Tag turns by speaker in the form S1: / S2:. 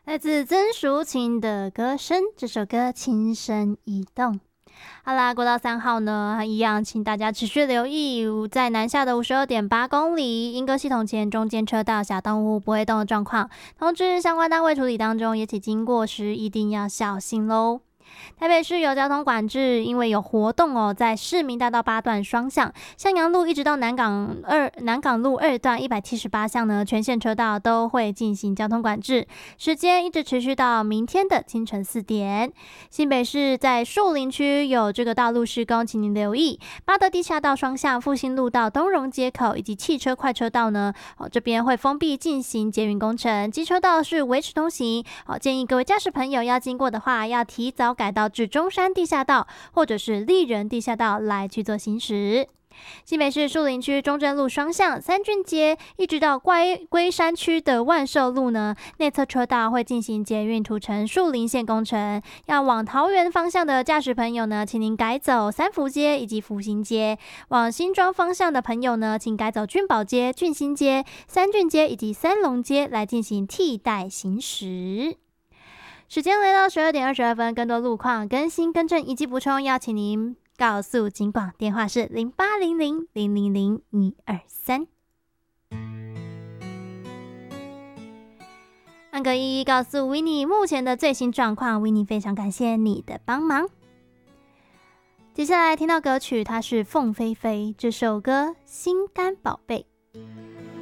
S1: 来自曾淑琴的歌声，这首歌轻声移动。好啦，国道3号呢，一样，请大家持续留意，在南下的52.8公里，莺歌系统前中间车道小动物不会动的状况，通知相关单位处理当中，也请经过时一定要小心咯。台北市有交通管制，因为有活动哦，在市民大道8段双向，向阳路一直到南港路2段178巷呢，全线车道都会进行交通管制，时间一直持续到明天的清晨4点。新北市在树林区有这个道路施工，请您留意八德地下道双向、复兴路到东荣街口以及汽车快车道呢，这边会封闭进行捷运工程，机车道是维持通行。建议各位驾驶朋友要经过的话，要提早改道至中山地下道或者是丽人地下道来去做行驶。新北市树林区中正路双向三郡街一直到龟山区的万寿路呢，内侧车道会进行捷运土城树林线工程，要往桃园方向的驾驶朋友呢，请您改走三福街以及福兴街；往新庄方向的朋友呢，请改走俊宝街、俊兴街、三郡街以及三龙街来进行替代行驶。时间来到12点22分，更多路况更新更正以及补充，邀请您告诉警广，电话是0800000123。安格一一告诉维尼目前的最新状况，维尼非常感谢你的帮忙。接下来听到歌曲，它是凤飞飞这首歌《心肝宝贝》。